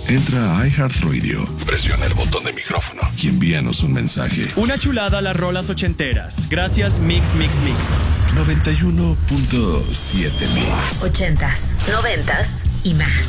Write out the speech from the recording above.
Entra a iHeartRadio, presiona el botón de micrófono y envíanos un mensaje. Una chulada a las rolas ochenteras. Gracias, Mix. 91.7 Mix. 80s, 90s y más.